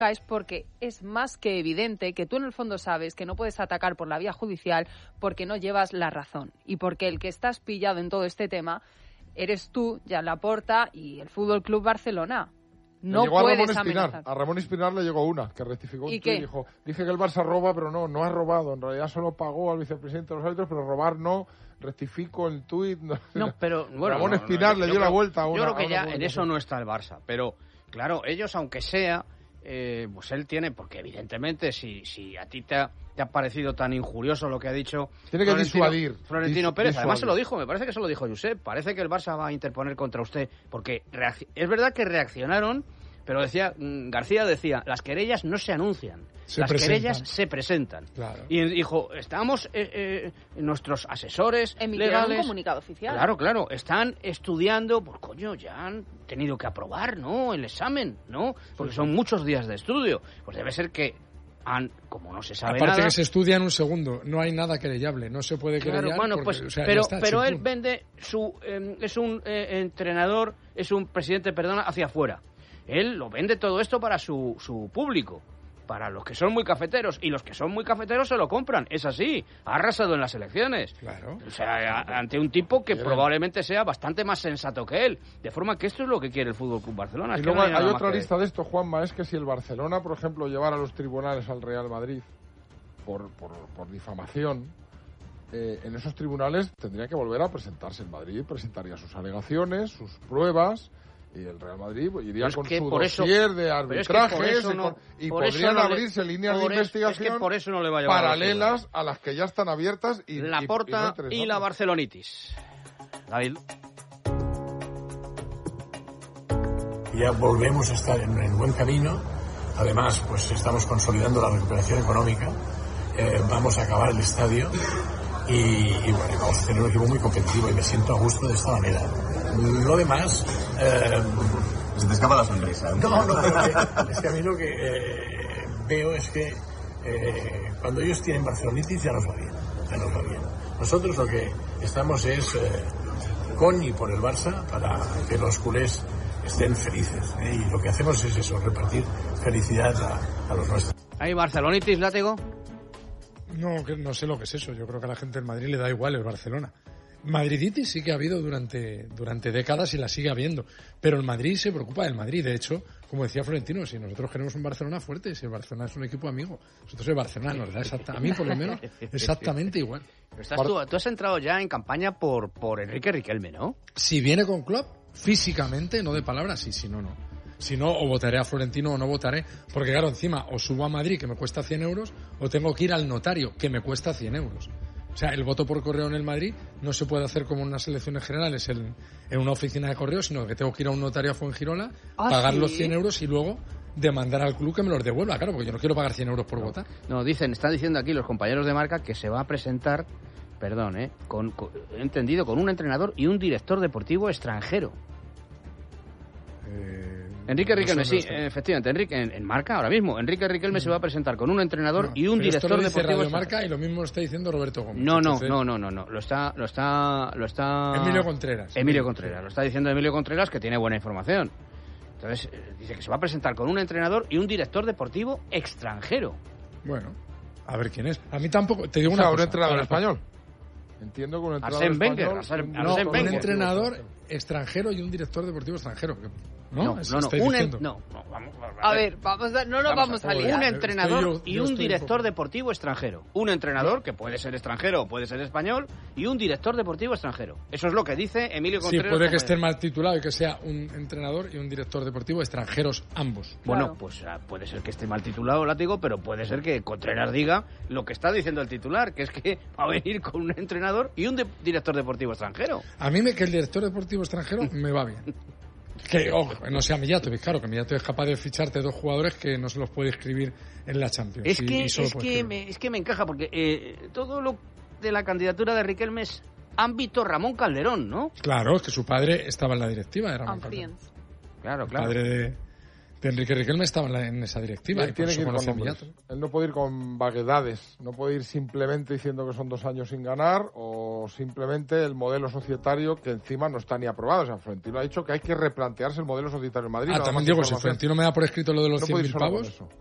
es porque es más que evidente que tú en el fondo sabes que no puedes atacar por la vía judicial porque no llevas la razón y porque el que estás pillado en todo este tema eres tú, Joan Laporta y el Fútbol Club Barcelona. No puedes amenazar. A Ramón Espinar le llegó una, que rectificó un ¿Y tuit qué? y dijo, dice que el Barça roba, pero no ha robado. En realidad solo pagó al vicepresidente de los árbitros, pero robar no. Rectifico el tuit. No, pero bueno, Ramón Espinar le dio la vuelta a una. Yo creo que ya una en eso no está el Barça, pero claro, ellos aunque sea, pues él tiene, porque evidentemente si a ti te ha parecido tan injurioso lo que ha dicho tiene que disuadir. Florentino Pérez, además se lo dijo, me parece que se lo dijo Josep, parece que el Barça va a interponer contra usted, porque es verdad que reaccionaron, pero García decía, las querellas no se anuncian, querellas se presentan. Claro. Y dijo, estamos, nuestros asesores emitieron legales, un comunicado oficial. Claro, están estudiando, pues coño, ya han tenido que aprobar, ¿no? El examen, ¿no? Porque son muchos días de estudio. Pues debe ser que como no se sabe aparte nada... que se estudia en un segundo, no hay nada querellable, no se puede querellar. Bueno, porque, pues, o sea, pero él vende es un entrenador, es un presidente, hacia afuera. Él lo vende todo esto para su público, para los que son muy cafeteros, y los que son muy cafeteros se lo compran, es así, ha arrasado en las elecciones. Claro. O sea, ante un tipo que probablemente sea bastante más sensato que él, de forma que esto es lo que quiere el Fútbol Club Barcelona. Y luego hay otra lista de esto, Juanma, es que si el Barcelona, por ejemplo, llevara a los tribunales al Real Madrid por difamación, en esos tribunales tendría que volver a presentarse en Madrid, presentaría sus alegaciones, sus pruebas, y el Real Madrid iría con su dossier de arbitrajes y podrían abrirse líneas de investigación por eso no le va a llevar paralelas a las que ya están abiertas y Laporta y la Barcelonitis. David. Ya volvemos a estar en buen camino. Además, pues estamos consolidando la recuperación económica. Vamos a acabar el estadio y bueno, vamos a tener un equipo muy competitivo y me siento a gusto de esta manera. Lo demás... Se te escapa la sonrisa. No, es que a mí lo que veo es que cuando ellos tienen barcelonitis ya nos va bien. Nosotros lo que estamos es con y por el Barça para que los culés estén felices. Y lo que hacemos es eso, repartir felicidad a los nuestros. ¿Hay barcelonitis, Látigo? No sé lo que es eso. Yo creo que a la gente en Madrid le da igual el Barcelona. Madriditis sí que ha habido durante décadas y la sigue habiendo, pero el Madrid se preocupa del Madrid. De hecho, como decía Florentino, si nosotros queremos un Barcelona fuerte, si el Barcelona es un equipo amigo, nosotros el Barcelona nos da a mí por lo menos exactamente igual. Pero tú has entrado ya en campaña por Enrique Riquelme, ¿no? Si viene con Klopp, físicamente, no de palabras, sí, si no. Si no, o votaré a Florentino o no votaré, porque claro, encima o subo a Madrid, que me cuesta 100 euros, o tengo que ir al notario, que me cuesta 100 euros. O sea, el voto por correo en el Madrid no se puede hacer como en unas elecciones generales en una oficina de correo, sino que tengo que ir a un notario a Fuengirola, pagar los 100 euros y lugo demandar al club que me los devuelva. Claro, porque yo no quiero pagar 100 euros por votar. No, están diciendo aquí los compañeros de Marca que se va a presentar, he entendido, con un entrenador y un director deportivo extranjero. Enrique Riquelme, sí, efectivamente, en Marca ahora mismo. Enrique Riquelme se va a presentar con un entrenador y un director deportivo. Marca y lo mismo lo está diciendo Roberto Gómez. No. Lo está Emilio Contreras. Lo está diciendo Emilio Contreras, que tiene buena información. Entonces, dice que se va a presentar con un entrenador y un director deportivo extranjero. Bueno, a ver quién es. A mí tampoco, te digo una cosa. ¿Un entrenador español? Entiendo que un entrenador español. Un entrenador extranjero y un director deportivo extranjero. No, vamos a liar. Un entrenador y un director deportivo extranjero. Un entrenador, que puede ser extranjero o puede ser español, y un director deportivo extranjero. Eso es lo que dice Emilio Contreras. Sí, puede que esté mal titulado y que sea un entrenador y un director deportivo extranjeros ambos. Bueno, pues puede ser que esté mal titulado, Látigo, pero puede ser que Contreras diga lo que está diciendo el titular, que es que va a venir con un entrenador y un director deportivo extranjero. A mí que el director deportivo extranjero me va bien. Que, ojo, no sea Mijatovic, claro, que Mijatovic es capaz de ficharte 2 jugadores que no se los puede escribir en la Champions. Es que me encaja, porque todo lo de la candidatura de Riquelme es ámbito Ramón Calderón, ¿no? Claro, es que su padre estaba en la directiva de Ramón Calderón. Claro. Padre Enrique Riquelme estaba en esa directiva. Él tiene que ir con nombres. Él no puede ir con vaguedades, no puede ir simplemente diciendo que son 2 años sin ganar o simplemente el modelo societario que encima no está ni aprobado. O sea, Florentino ha dicho que hay que replantearse el modelo societario en Madrid. También digo, si Florentino me da por escrito lo de los 100.000 pavos...